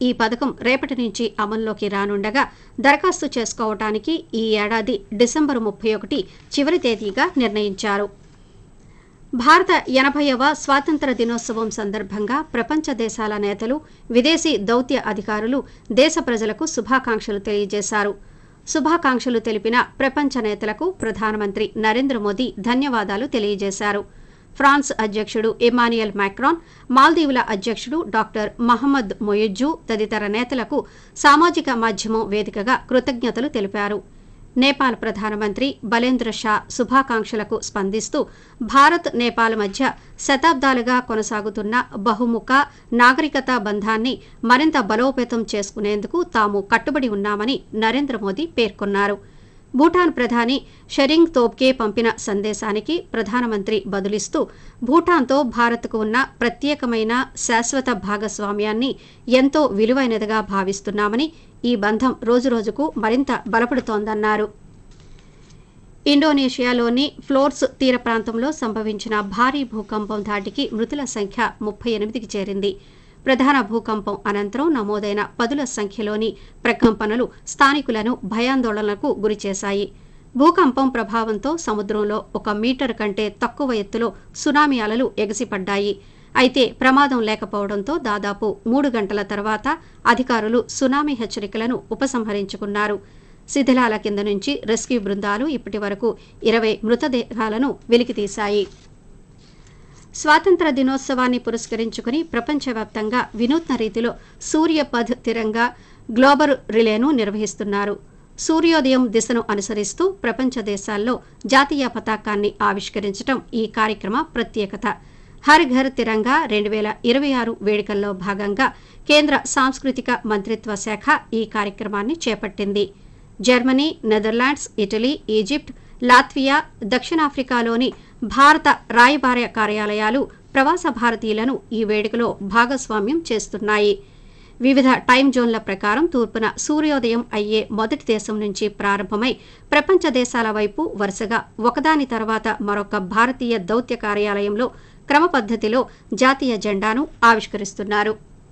ఈ పథకం రేపటి నుంచి అమల్లోకి రానుండగా దరఖాస్తు చేసుకోవటానికి ఈ ఏడాది డిసెంబరు 31 చివరి తేదీగా నిర్ణయించారు. భారత 80వ స్వాతంత్ర దినోత్సవం సందర్భంగా ప్రపంచ దేశాల నేతలు, విదేశీ దౌత్య అధికారులు దేశ ప్రజలకు శుభాకాంక్షలు తెలియజేశారు. శుభాకాంక్షలు తెలిపిన ప్రపంచ నేతలకు ప్రధానమంత్రి నరేంద్ర మోదీ ధన్యవాదాలు తెలియజేశారు. ఫ్రాన్స్ అధ్యక్షుడు ఇమాన్యుయల్ మాక్రాన్, మాల్దీవుల అధ్యక్షుడు డాక్టర్ మహమ్మద్ మొయిజ్జు తదితర నేతలకు సామాజిక మాధ్యమం వేదికగా కృతజ్ఞతలు తెలిపారు. నేపాల్ ప్రధానమంత్రి బలేంద్ర షా శుభాకాంక్షలకు స్పందిస్తూ భారత్, నేపాల్ మధ్య శతాబ్దాలుగా కొనసాగుతున్న బహుముఖ నాగరికత బంధాన్ని మరింత బలోపేతం చేసుకునేందుకు తాము కట్టుబడి ఉన్నామని నరేంద్ర మోదీ పేర్కొన్నారు. భూటాన్ ప్రధాని షెరింగ్ తోబ్గే పంపిన సందేశానికి ప్రధానమంత్రి బదులిస్తూ భూటాన్తో భారత్కు ఉన్న ప్రత్యేకమైన శాశ్వత భాగస్వామ్యాన్ని ఎంతో విలువైనదిగా భావిస్తున్నామని, ఈ బంధం రోజురోజుకు మరింత బలపడుతోందన్నారు. ఇండోనేషియాలోని ఫ్లోర్స్ తీర ప్రాంతంలో సంభవించిన భారీ భూకంపం ధాటికి మృతుల సంఖ్య 38కి చేరింది. ప్రధాన భూకంపం అనంతరం నమోదైన పదుల సంఖ్యలోని ప్రకంపనలు స్థానికులను భయాందోళనలకు గురిచేశాయి. భూకంపం ప్రభావంతో సముద్రంలో 1 మీటర్ కంటే తక్కువ ఎత్తులో సునామీ అలలు ఎగసిపడ్డాయి. అయితే ప్రమాదం లేకపోవడంతో దాదాపు 3 గంటల తర్వాత అధికారులు సునామీ హెచ్చరికలను ఉపసంహరించుకున్నారు. శిథిలాల కింద నుంచి రెస్క్యూ బృందాలు ఇప్పటి వరకు 20 మృతదేహాలను వెలికితీశాయి. స్వాతంత్ర దినోత్సవాన్ని పురస్కరించుకుని ప్రపంచవ్యాప్తంగా వినూత్న రీతిలో సూర్యపథ్ తిరంగా గ్లోబల్ రిలేను నిర్వహిస్తున్నారు. సూర్యోదయం దిశను అనుసరిస్తూ ప్రపంచ దేశాల్లో జాతీయ పతాకాన్ని ఆవిష్కరించడం ఈ కార్యక్రమ ప్రత్యేకత. హర్ ఘర్ తిరంగా 2026 వేడుకల్లో భాగంగా కేంద్ర సాంస్కృతిక మంత్రిత్వ శాఖ ఈ కార్యక్రమాన్ని చేపట్టింది. Germany, Netherlands, Italy, Egypt, Latvia, దక్షిణాఫ్రికాలోని భారత రాయబార కార్యాలయాలు ప్రవాస భారతీయులను ఈ వేడుకలో భాగస్వామ్యం చేస్తున్నాయి. వివిధ టైం జోన్ల ప్రకారం తూర్పున సూర్యోదయం అయ్యే మొదటి దేశం నుంచి ప్రారంభమై ప్రపంచ దేశాల వైపు వరుసగా ఒకదాని తర్వాత మరొక భారతీయ దౌత్య కార్యాలయంలో క్రమ పద్ధతిలో జాతీయ జెండాను ఆవిష్కరిస్తున్నారు.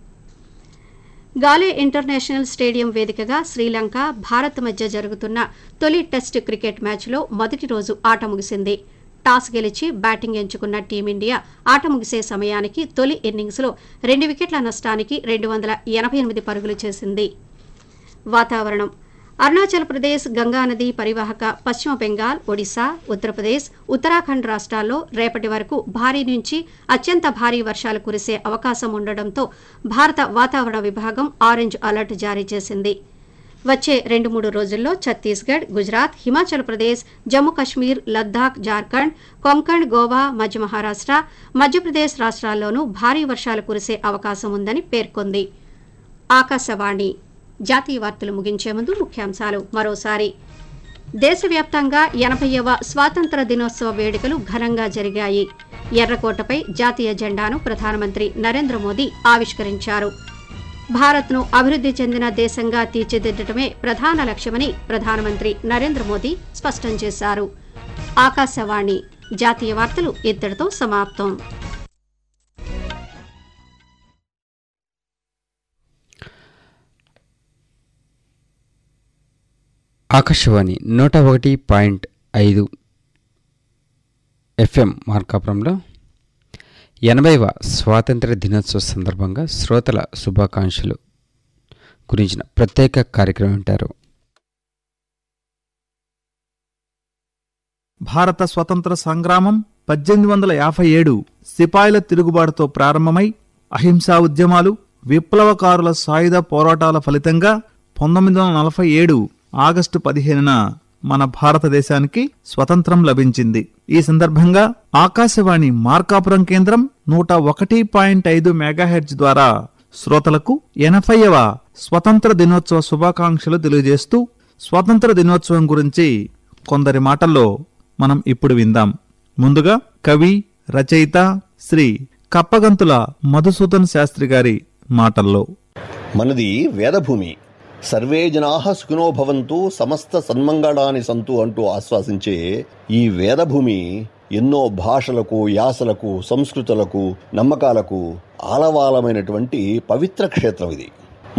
గాలే ఇంటర్నేషనల్ స్టేడియం వేదికగా శ్రీలంక, భారత్ మధ్య జరుగుతున్న తొలి టెస్టు క్రికెట్ మ్యాచ్లో మొదటి రోజు ఆట ముగిసింది. టాస్ గెలిచి బ్యాటింగ్ ఎంచుకున్న టీమిండియా ఆట ముగిసే సమయానికి తొలి ఇన్నింగ్స్లో 2 వికెట్ల నష్టానికి 288 పరుగులు చేసింది. వాతావరణం. అరుణాచల్ ప్రదేశ్, గంగానది పరివాహక పశ్చిమ బెంగాల్, ఒడిశా, ఉత్తరప్రదేశ్, ఉత్తరాఖండ్ రాష్ట్రాల్లో రేపటి వరకు భారీ నుంచి అత్యంత భారీ వర్షాలు కురిసే అవకాశం ఉండడంతో భారత వాతావరణ విభాగం ఆరెంజ్ అలర్ట్ జారీ చేసింది. వచ్చే 2-3 రోజుల్లో ఛత్తీస్గఢ్, గుజరాత్, హిమాచల్ ప్రదేశ్, జమ్మూ కశ్మీర్, లద్దాఖ్, జార్ఖండ్, కొంకణ్, గోవా, మధ్య మహారాష్ట్ర, మధ్యప్రదేశ్ రాష్ట్రాల్లోనూ భారీ వర్షాలు కురిసే అవకాశం ఉందని పేర్కొంది. ఆకాశవాణి జాతీయ వార్తలు ముగించే ముందు ముఖ్యాంశాలు మరోసారి. దేశవ్యాప్తంగా 80వ స్వాతంత్ర దినోత్సవ వేడుకలు ఘనంగా జరిగాయి. ఎర్రకోటపై జాతీయ జెండాను ప్రధానమంత్రి నరేంద్ర మోదీ ఆవిష్కరించారు. భారత్ను అభివృద్ధి చెందిన దేశంగా తీర్చిదిద్దడమే ప్రధాన లక్ష్యమని ప్రధానమంత్రి నరేంద్ర మోదీ స్పష్టం చేశారు. ఆకాశవాణి జాతీయ వార్తలు ఇంతటితో సమాప్తం. ఆకాశవాణి 101.5 FM మార్కాపురంలో 80వ స్వాతంత్ర దినోత్సవ సందర్భంగా శ్రోతల శుభాకాంక్షలు గురించిన ప్రత్యేక కార్యక్రమం ఉంటారు. భారత స్వతంత్ర సంగ్రామం 1857 సిపాయిల తిరుగుబాటుతో ప్రారంభమై అహింసా ఉద్యమాలు, విప్లవకారుల సాయుధ పోరాటాల ఫలితంగా 1947 ఆగస్టు 15న మన భారతదేశానికి స్వతంత్రం లభించింది. ఈ సందర్భంగా ఆకాశవాణి మార్కాపురం కేంద్రం 101.5 మెగాహెర్ట్జ్ ద్వారా శ్రోతలకు 80వ స్వతంత్ర దినోత్సవ శుభాకాంక్షలు తెలియజేస్తూ స్వాతంత్ర దినోత్సవం గురించి కొందరి మాటల్లో మనం ఇప్పుడు విందాం. ముందుగా కవి, రచయిత శ్రీ కప్పగంతుల మధుసూదన్ శాస్త్రి గారి మాటల్లో. మనది వేదభూమి. సర్వే జనాః సుఖినో భవంతు, సమస్త సన్మంగళాని సంతు అంటూ ఆశ్వాసించే ఈ వేదభూమి ఎన్నో భాషలకు, యాసలకు, సంస్కృతులకు, నమ్మకాలకు ఆలవాలమైనటువంటి పవిత్ర క్షేత్రం ఇది.